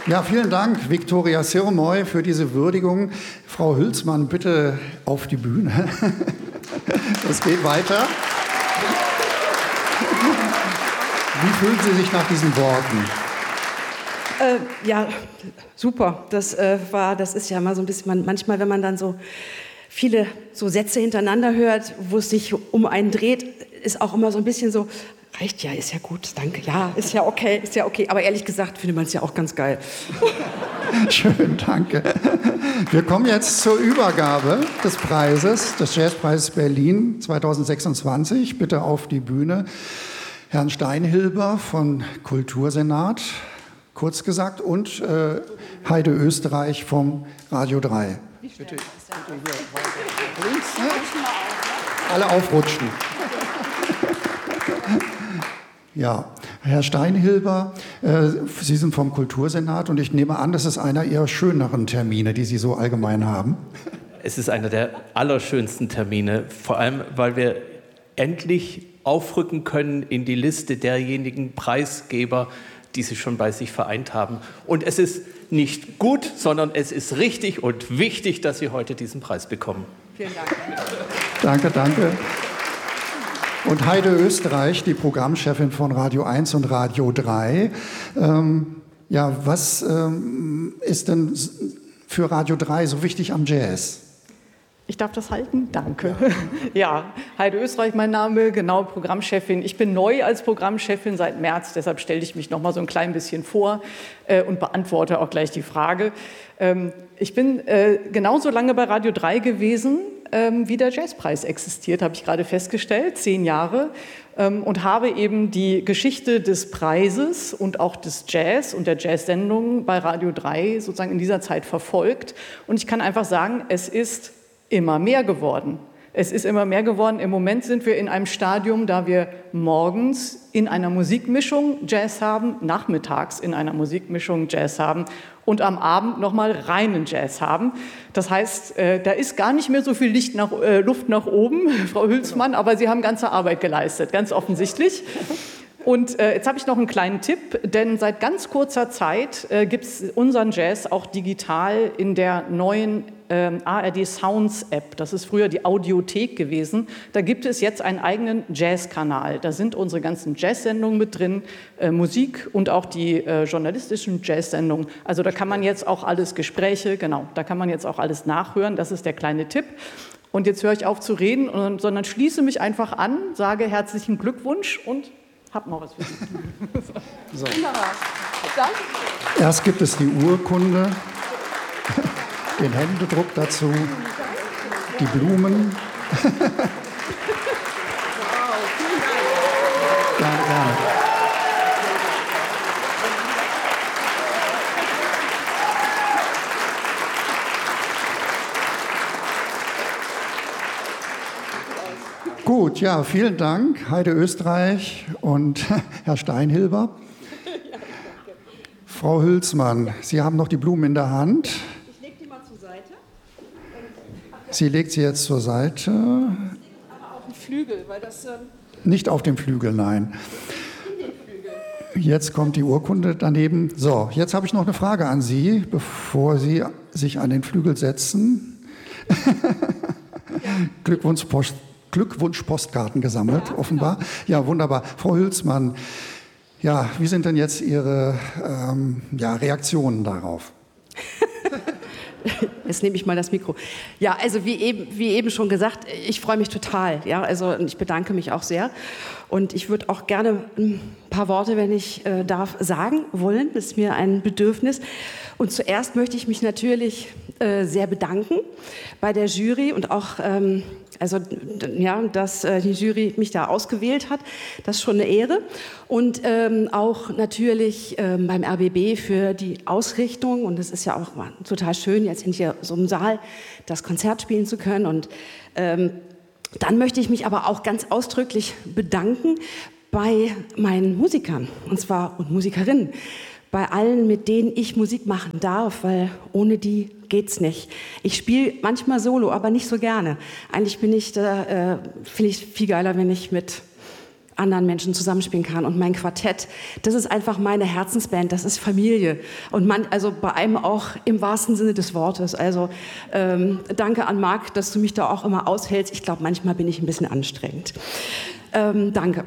Ja, vielen Dank, Viktoria Sirmoy, für diese Würdigung. Frau Hülsmann, bitte auf die Bühne. Es geht weiter. Wie fühlen Sie sich nach diesen Worten? Ja, super. Das ist ja mal so ein bisschen, manchmal, wenn man dann so viele so Sätze hintereinander hört, wo es sich um einen dreht, ist auch immer so ein bisschen so, reicht ja, ist ja gut, danke, ja, ist ja okay. Aber ehrlich gesagt findet man es ja auch ganz geil. Schön, danke. Wir kommen jetzt zur Übergabe des Preises, des Jazzpreises Berlin 2026. Bitte auf die Bühne Herrn Steinhilber von Kultursenat, kurz gesagt, und Heide Österreich vom Radio 3. Bitte hier weiter links. Alle aufrutschen. Ja, Herr Steinhilber, Sie sind vom Kultursenat und ich nehme an, das ist einer Ihrer schöneren Termine, die Sie so allgemein haben. Es ist einer der allerschönsten Termine, vor allem, weil wir endlich aufrücken können in die Liste derjenigen Preisgeber, die sie schon bei sich vereint haben. Und es ist nicht gut, sondern es ist richtig und wichtig, dass Sie heute diesen Preis bekommen. Vielen Dank. Danke. Und Heide Österreich, die Programmchefin von Radio 1 und Radio 3. Was ist denn für Radio 3 so wichtig am Jazz? Ich darf das halten? Danke. Ja, Heide Österreich mein Name, genau, Programmchefin. Ich bin neu als Programmchefin seit März, deshalb stelle ich mich noch mal so ein klein bisschen vor und beantworte auch gleich die Frage. Ich bin genauso lange bei Radio 3 gewesen, wie der Jazzpreis existiert, habe ich gerade festgestellt, 10 Jahre, und habe eben die Geschichte des Preises und auch des Jazz und der Jazz-Sendung bei Radio 3 sozusagen in dieser Zeit verfolgt. Und ich kann einfach sagen, es ist immer mehr geworden. Es ist immer mehr geworden. Im Moment sind wir in einem Stadium, da wir morgens in einer Musikmischung Jazz haben, nachmittags in einer Musikmischung Jazz haben und am Abend nochmal reinen Jazz haben. Das heißt, da ist gar nicht mehr so viel Luft nach oben, Frau Hülsmann, aber Sie haben ganze Arbeit geleistet, ganz offensichtlich. Und jetzt habe ich noch einen kleinen Tipp, denn seit ganz kurzer Zeit gibt es unseren Jazz auch digital in der neuen ARD Sounds App. Das ist früher die Audiothek gewesen. Da gibt es jetzt einen eigenen Jazz-Kanal. Da sind unsere ganzen Jazz-Sendungen mit drin, Musik und auch die journalistischen Jazz-Sendungen. Also da kann man jetzt auch alles Gespräche, genau, da kann man jetzt auch alles nachhören. Das ist der kleine Tipp. Und jetzt höre ich auf zu reden, sondern schließe mich einfach an, sage herzlichen Glückwunsch und hab noch was für Sie. So. Danke. Erst gibt es die Urkunde, den Händedruck dazu, die Blumen. Gerne. Gut, ja, vielen Dank, Heide Österreich und Herr Steinhilber. Frau Hülsmann, Sie haben noch die Blumen in der Hand. Ich lege die mal zur Seite. Sie legt sie jetzt zur Seite. Aber auf den Flügel, weil das... Nicht auf dem Flügel, nein. In den Flügel. Jetzt kommt die Urkunde daneben. So, jetzt habe ich noch eine Frage an Sie, bevor Sie sich an den Flügel setzen. Ja. Glückwunschpostkarten gesammelt, ja, offenbar. Genau. Ja, wunderbar. Frau Hülsmann, ja, wie sind denn jetzt Ihre Reaktionen darauf? Jetzt nehme ich mal das Mikro. Ja, also wie eben schon gesagt, ich freue mich total. Ja, also ich bedanke mich auch sehr. Und ich würde auch gerne ein paar Worte, wenn ich darf, sagen wollen. Das ist mir ein Bedürfnis. Und zuerst möchte ich mich natürlich sehr bedanken bei der Jury und auch, dass die Jury mich da ausgewählt hat. Das ist schon eine Ehre. Und auch natürlich beim RBB für die Ausrichtung. Und es ist ja auch total schön, jetzt in hier so einem Saal das Konzert spielen zu können. Und dann möchte ich mich aber auch ganz ausdrücklich bedanken bei meinen Musikern und Musikerinnen. Bei allen, mit denen ich Musik machen darf, weil ohne die geht's nicht. Ich spiele manchmal Solo, aber nicht so gerne. Eigentlich finde ich viel geiler, wenn ich mit anderen Menschen zusammenspielen kann. Und mein Quartett, das ist einfach meine Herzensband, das ist Familie. Und also bei einem auch im wahrsten Sinne des Wortes. Also danke an Marc, dass du mich da auch immer aushältst. Ich glaube, manchmal bin ich ein bisschen anstrengend. Danke.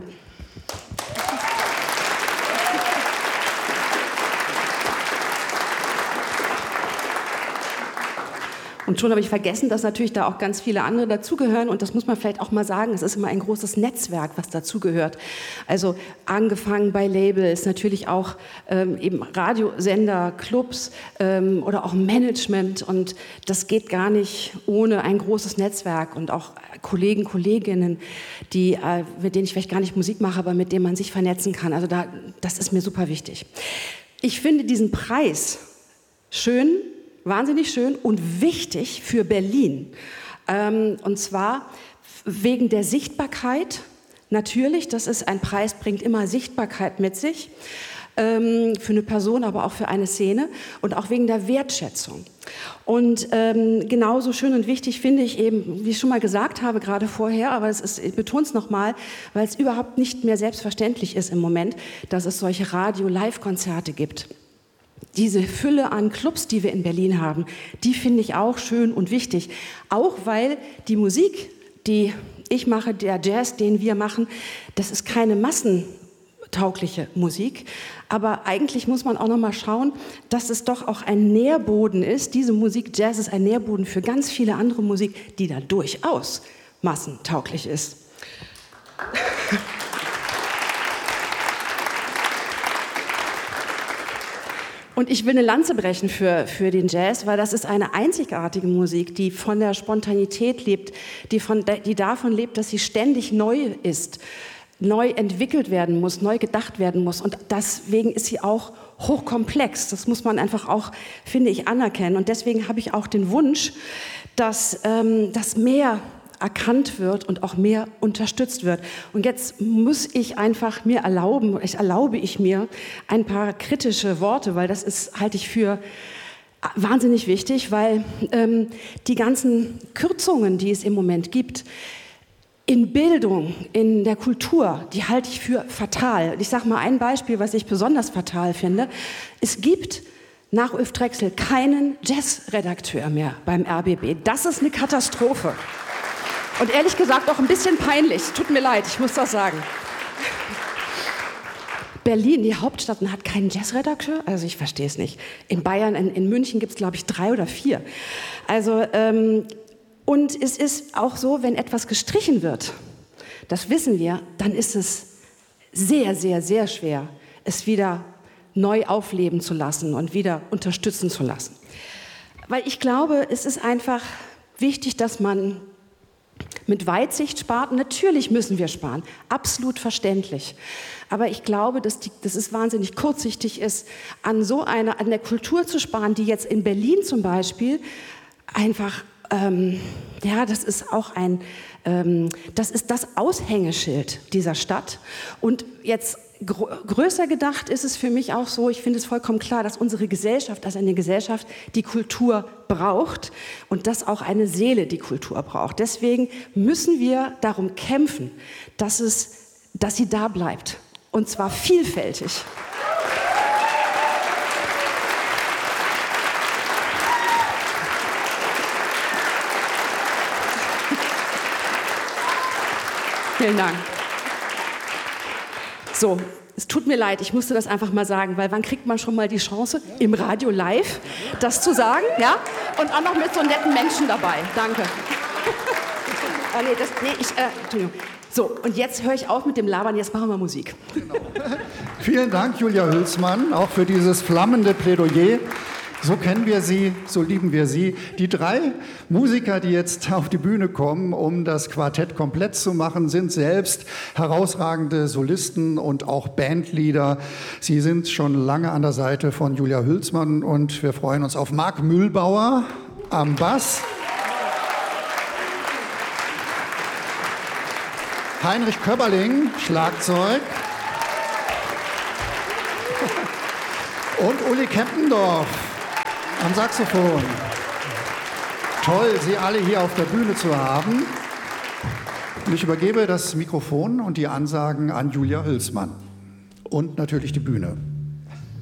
Und schon habe ich vergessen, dass natürlich da auch ganz viele andere dazugehören. Und das muss man vielleicht auch mal sagen, es ist immer ein großes Netzwerk, was dazugehört. Also angefangen bei Labels, natürlich auch eben Radiosender, Clubs oder auch Management. Und das geht gar nicht ohne ein großes Netzwerk und auch Kollegen, Kolleginnen, mit denen ich vielleicht gar nicht Musik mache, aber mit denen man sich vernetzen kann. Also das ist mir super wichtig. Ich finde diesen Preis schön, wahnsinnig schön und wichtig für Berlin. Und zwar wegen der Sichtbarkeit. Natürlich, das ist ein Preis, bringt immer Sichtbarkeit mit sich. Für eine Person, aber auch für eine Szene. Und auch wegen der Wertschätzung. Und genauso schön und wichtig finde ich eben, wie ich schon mal gesagt habe, gerade vorher, aber ich betone es nochmal, weil es überhaupt nicht mehr selbstverständlich ist im Moment, dass es solche Radio-Live-Konzerte gibt. Diese Fülle an Clubs, die wir in Berlin haben, die finde ich auch schön und wichtig. Auch weil die Musik, die ich mache, der Jazz, den wir machen, das ist keine massentaugliche Musik. Aber eigentlich muss man auch noch mal schauen, dass es doch auch ein Nährboden ist. Diese Musik, Jazz, ist ein Nährboden für ganz viele andere Musik, die da durchaus massentauglich ist. Und ich will eine Lanze brechen für den Jazz, weil das ist eine einzigartige Musik, die von der Spontanität lebt, die davon lebt, dass sie ständig neu ist, neu entwickelt werden muss, neu gedacht werden muss. Und deswegen ist sie auch hochkomplex. Das muss man einfach auch, finde ich, anerkennen. Und deswegen habe ich auch den Wunsch, dass mehr erkannt wird und auch mehr unterstützt wird. Und jetzt muss ich einfach mir erlaube ich mir ein paar kritische Worte, weil halte ich für wahnsinnig wichtig, weil die ganzen Kürzungen, die es im Moment gibt, in Bildung, in der Kultur, die halte ich für fatal. Ich sage mal ein Beispiel, was ich besonders fatal finde. Es gibt nach Ulf Drechsel keinen Jazzredakteur mehr beim RBB. Das ist eine Katastrophe. Und ehrlich gesagt auch ein bisschen peinlich. Tut mir leid, ich muss das sagen. Berlin, die Hauptstadt, hat keinen Jazzredakteur? Also ich verstehe es nicht. In Bayern, in München gibt es, glaube ich, 3 oder 4. Also, und es ist auch so, wenn etwas gestrichen wird, das wissen wir, dann ist es sehr, sehr, sehr schwer, es wieder neu aufleben zu lassen und wieder unterstützen zu lassen. Weil ich glaube, es ist einfach wichtig, dass man mit Weitsicht spart. Natürlich müssen wir sparen, absolut verständlich. Aber ich glaube, dass es wahnsinnig kurzsichtig ist, an der Kultur zu sparen, die jetzt in Berlin zum Beispiel einfach, das ist auch das ist das Aushängeschild dieser Stadt. Und jetzt größer gedacht ist es für mich auch so, ich finde es vollkommen klar, dass unsere Gesellschaft, also eine Gesellschaft, die Kultur braucht und dass auch eine Seele die Kultur braucht. Deswegen müssen wir darum kämpfen, dass sie da bleibt. Und zwar vielfältig. Vielen Dank. So, es tut mir leid, ich musste das einfach mal sagen, weil wann kriegt man schon mal die Chance, im Radio live das zu sagen, ja? Und auch noch mit so netten Menschen dabei. Danke. Entschuldigung. So, und jetzt höre ich auf mit dem Labern, jetzt machen wir Musik. Genau. Vielen Dank, Julia Hülsmann, auch für dieses flammende Plädoyer. So kennen wir sie, so lieben wir sie. Die 3 Musiker, die jetzt auf die Bühne kommen, um das Quartett komplett zu machen, sind selbst herausragende Solisten und auch Bandleader. Sie sind schon lange an der Seite von Julia Hülsmann und wir freuen uns auf Marc Mühlbauer am Bass, Heinrich Köberling, Schlagzeug und Uli Kempendorf am Saxophon. Toll, Sie alle hier auf der Bühne zu haben. Und ich übergebe das Mikrofon und die Ansagen an Julia Hülsmann und natürlich die Bühne.